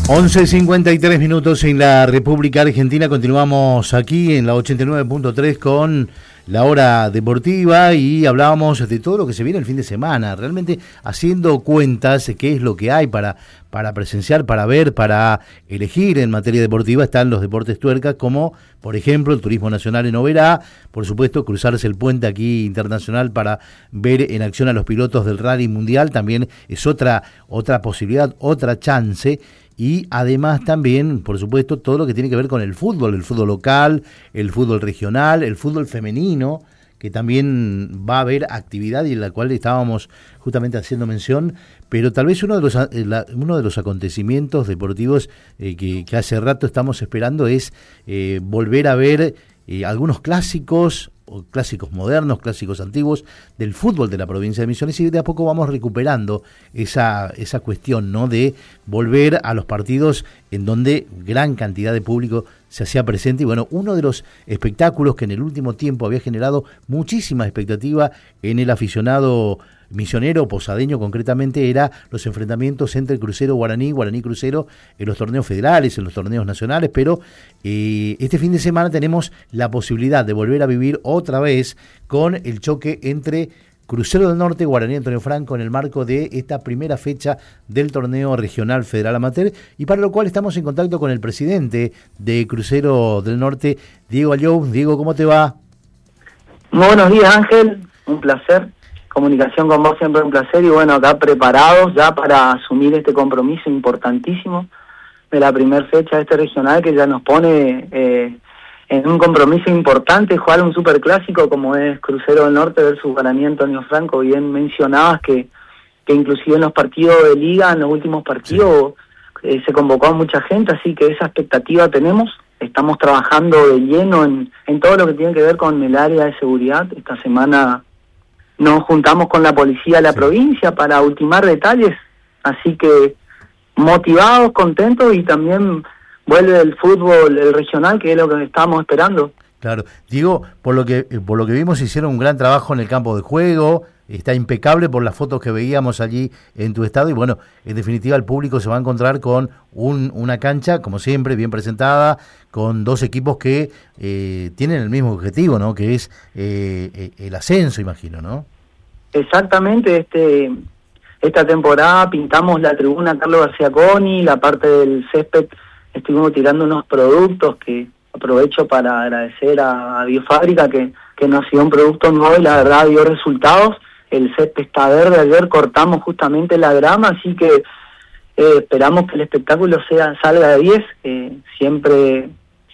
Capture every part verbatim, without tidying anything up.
once cincuenta y tres minutos en la República Argentina. Continuamos aquí en la ochenta y nueve punto tres con la hora deportiva y hablábamos de todo lo que se viene el fin de semana, realmente haciendo cuentas de qué es lo que hay para, para presenciar, para ver, para elegir en materia deportiva. Están los deportes tuercas como, por ejemplo, el turismo nacional en Oberá, por supuesto, cruzarse el puente aquí internacional para ver en acción a los pilotos del Rally Mundial, también es otra, otra posibilidad, otra chance. Y además también, por supuesto, todo lo que tiene que ver con el fútbol, el fútbol local, el fútbol regional, el fútbol femenino, que también va a haber actividad y en la cual estábamos justamente haciendo mención, pero tal vez uno de los la, uno de los acontecimientos deportivos eh, que, que hace rato estamos esperando es eh, volver a ver eh, algunos clásicos, o clásicos modernos, clásicos antiguos del fútbol de la provincia de Misiones, y de a poco vamos recuperando esa esa cuestión, ¿no?, de volver a los partidos en donde gran cantidad de público se hacía presente. Y bueno, uno de los espectáculos que en el último tiempo había generado muchísima expectativa en el aficionado misionero, posadeño concretamente, era los enfrentamientos entre Crucero Guaraní, Guaraní Crucero en los torneos federales, en los torneos nacionales, pero eh, este fin de semana tenemos la posibilidad de volver a vivir otra vez con el choque entre Crucero del Norte, Guaraní Antonio Franco, en el marco de esta primera fecha del torneo regional federal amateur, y para lo cual estamos en contacto con el presidente de Crucero del Norte, Diego Ayou. Diego, ¿cómo te va? Muy buenos días, Ángel, un placer. Comunicación con vos siempre un placer, y bueno, acá preparados ya para asumir este compromiso importantísimo de la primera fecha de este regional, que ya nos pone eh, en un compromiso importante, jugar un superclásico como es Crucero del Norte versus Guaraní Antonio Franco. Bien mencionabas que, que inclusive en los partidos de liga, en los últimos partidos, sí. eh, se convocó a mucha gente, así que esa expectativa tenemos. Estamos trabajando de lleno en, en todo lo que tiene que ver con el área de seguridad. Esta semana nos juntamos con la policía de la sí. provincia para ultimar detalles, así que motivados, contentos, y también vuelve el fútbol, el regional, que es lo que estábamos esperando. Claro, digo, por lo que por lo que vimos hicieron un gran trabajo en el campo de juego, está impecable por las fotos que veíamos allí en tu estado, y bueno, en definitiva el público se va a encontrar con un, una cancha, como siempre, bien presentada, con dos equipos que eh, tienen el mismo objetivo, ¿no?, que es eh, el ascenso, imagino, ¿no? Exactamente, este esta temporada pintamos la tribuna Carlos García Coni, la parte del césped estuvimos tirando unos productos que aprovecho para agradecer a, a Biofábrica, que, que nos dio un producto nuevo y la verdad dio resultados. El césped está verde, ayer cortamos justamente la grama, así que eh, esperamos que el espectáculo sea salga de diez. Eh, siempre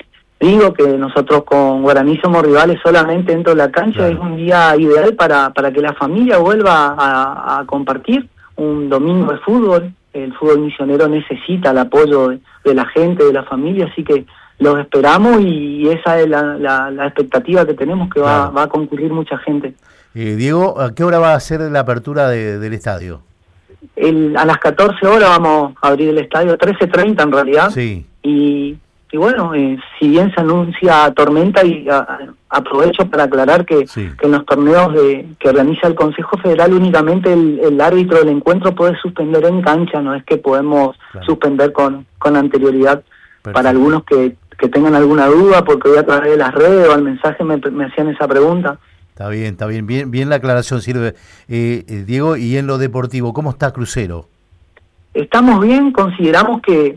digo que nosotros con Guaraní somos rivales solamente dentro de la cancha. Claro. Es un día ideal para, para que la familia vuelva a, a compartir un domingo de fútbol. El fútbol misionero necesita el apoyo de, de la gente, de la familia, así que los esperamos, y esa es la, la, la expectativa que tenemos, que va, claro. va a concurrir mucha gente. Eh, Diego, ¿a qué hora va a ser la apertura de, del estadio? El, a las catorce horas vamos a abrir el estadio, trece treinta en realidad. Sí. Y, y bueno, eh, si bien se anuncia tormenta, y a, aprovecho para aclarar que, sí. que en los torneos de, que organiza el Consejo Federal únicamente el, el árbitro del encuentro puede suspender en cancha, no es que podemos claro. suspender con, con anterioridad. Perfecto. Para algunos que, que tengan alguna duda, porque hoy a través de las redes o al mensaje me, me hacían esa pregunta. Está bien, está bien, bien, bien la aclaración sirve. Eh, eh, Diego, y en lo deportivo, ¿cómo está Crucero? Estamos bien, consideramos que,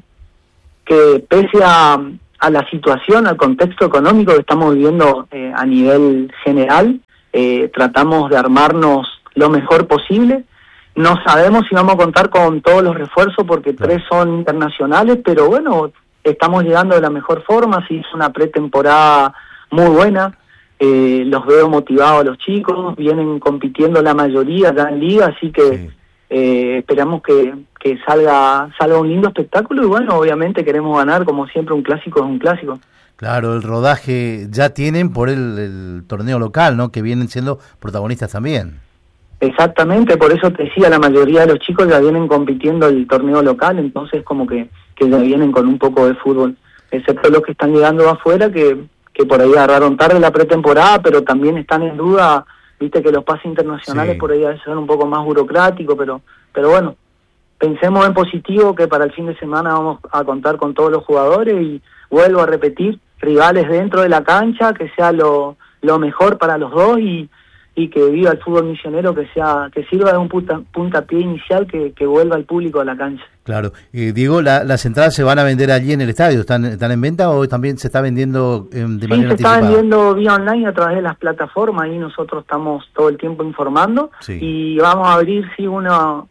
que pese a, a la situación, al contexto económico que estamos viviendo eh, a nivel general, eh, tratamos de armarnos lo mejor posible. No sabemos si vamos a contar con todos los refuerzos, porque claro. tres son internacionales, pero bueno, estamos llegando de la mejor forma. Se hizo una pretemporada muy buena, eh, los veo motivados a los chicos, vienen compitiendo la mayoría ya en liga, así que sí. eh, esperamos que, que salga salga un lindo espectáculo, y bueno, obviamente queremos ganar, como siempre, un clásico es un clásico. Claro, el rodaje ya tienen por el, el torneo local, ¿no?, que vienen siendo protagonistas también. Exactamente, por eso te decía, la mayoría de los chicos ya vienen compitiendo el torneo local, entonces como que, que ya vienen con un poco de fútbol, excepto los que están llegando afuera, que, que por ahí agarraron tarde la pretemporada, pero también están en duda. Viste que los pases internacionales sí. por ahí a veces son un poco más burocráticos, pero pero bueno, pensemos en positivo, que para el fin de semana vamos a contar con todos los jugadores y vuelvo a repetir, rivales dentro de la cancha, que sea lo, lo mejor para los dos y, y que viva el fútbol misionero, que sea que sirva de un punta, puntapié inicial, que, que vuelva el público a la cancha. Claro. Eh, Diego, la, ¿las entradas se van a vender allí en el estadio? ¿Están, están en venta o también se está vendiendo eh, de sí, manera se anticipada? está vendiendo vía online a través de las plataformas, y nosotros estamos todo el tiempo informando, sí. Y vamos a abrir, sí, una...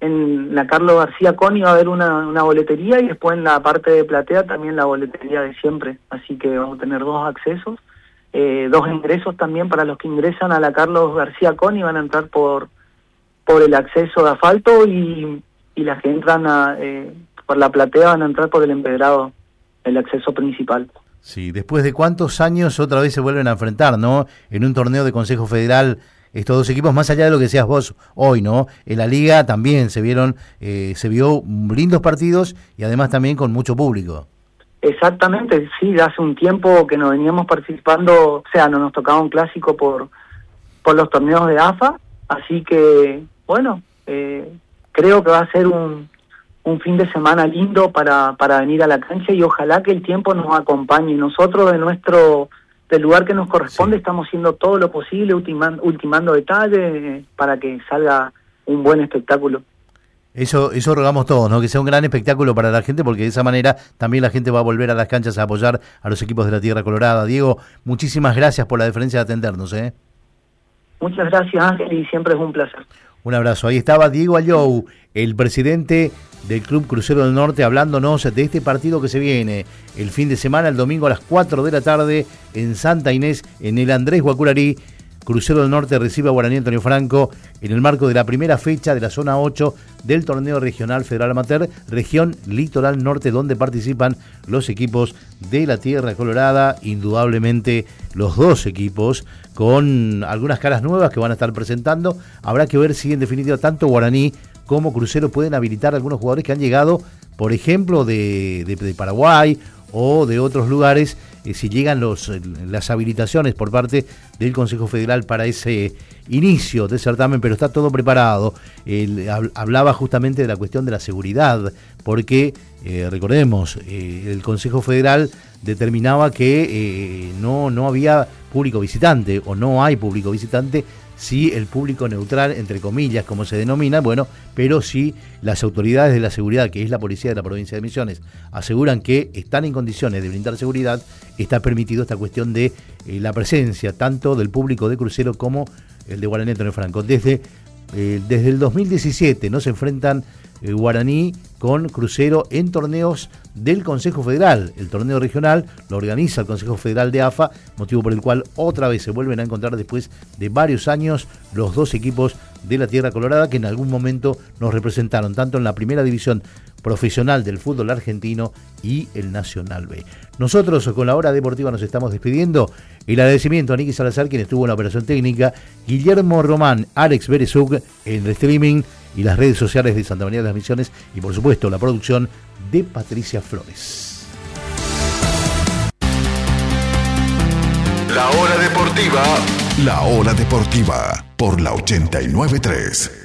En la Carlos García Coni va a haber una, una boletería, y después en la parte de platea también la boletería de siempre. Así que vamos a tener dos accesos, eh, dos ingresos también para los que ingresan a la Carlos García Coni, van a entrar por por el acceso de asfalto, y, y las que entran a, eh, por la platea van a entrar por el empedrado, el acceso principal. Sí, después de cuántos años otra vez se vuelven a enfrentar, ¿no? En un torneo de Consejo Federal, estos dos equipos, más allá de lo que decías vos hoy, ¿no? En la liga también se vieron, eh, se vio lindos partidos y además también con mucho público. Exactamente, sí, hace un tiempo que nos veníamos participando, o sea, no nos tocaba un clásico por, por los torneos de A F A, así que, bueno, eh, creo que va a ser un, un fin de semana lindo para, para venir a la cancha, y ojalá que el tiempo nos acompañe. Nosotros de nuestro... del lugar que nos corresponde, sí, estamos haciendo todo lo posible, ultimando, ultimando detalles eh, para que salga un buen espectáculo. Eso eso rogamos todos, ¿no? Que sea un gran espectáculo para la gente, porque de esa manera también la gente va a volver a las canchas a apoyar a los equipos de la Tierra Colorada. Diego, muchísimas gracias por la deferencia de atendernos, ¿eh? Muchas gracias, Ángel, y siempre es un placer. Un abrazo. Ahí estaba Diego Ayou, el presidente del Club Crucero del Norte, hablándonos de este partido que se viene el fin de semana, el domingo a las cuatro de la tarde en Santa Inés, en el Andrés Guacurarí. Crucero del Norte recibe a Guaraní Antonio Franco en el marco de la primera fecha de la zona ocho del torneo regional federal amateur, región Litoral Norte, donde participan los equipos de la Tierra Colorada, indudablemente los dos equipos con algunas caras nuevas que van a estar presentando. Habrá que ver si en definitiva tanto Guaraní como Crucero pueden habilitar a algunos jugadores que han llegado, por ejemplo, de, de, de Paraguay o de otros lugares, eh, si llegan los, las habilitaciones por parte del Consejo Federal para ese inicio de certamen, pero está todo preparado. El, hablaba justamente de la cuestión de la seguridad, porque eh, recordemos, eh, el Consejo Federal determinaba que eh, no, no había público visitante, o no hay público visitante, sí el público neutral, entre comillas, como se denomina, bueno, pero si las autoridades de la seguridad, que es la policía de la provincia de Misiones, aseguran que están en condiciones de brindar seguridad, está permitido esta cuestión de eh, la presencia tanto del público de Crucero como el de Guaraní Antonio Franco. Desde, eh, desde el dos mil diecisiete no se enfrentan eh, Guaraní con Crucero en torneos del Consejo Federal. El torneo regional lo organiza el Consejo Federal de A F A, motivo por el cual otra vez se vuelven a encontrar después de varios años los dos equipos de la Tierra Colorada que en algún momento nos representaron tanto en la primera división profesional del fútbol argentino y el Nacional B. Nosotros con la hora deportiva nos estamos despidiendo. El agradecimiento a Nicky Salazar, quien estuvo en la operación técnica, Guillermo Román, Alex Berezug en el streaming y las redes sociales de Santa María de las Misiones, y por supuesto la producción de Patricia Flores. La hora deportiva. La hora deportiva por la ochenta y nueve punto tres.